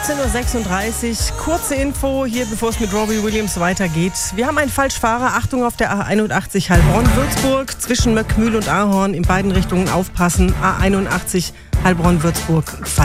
17:36 Uhr, kurze Info hier, bevor es mit Robbie Williams weitergeht. Wir haben einen Falschfahrer, Achtung auf der A81 Heilbronn-Würzburg, zwischen Möckmühl und Ahorn, in beiden Richtungen aufpassen, A81 Heilbronn-Würzburg.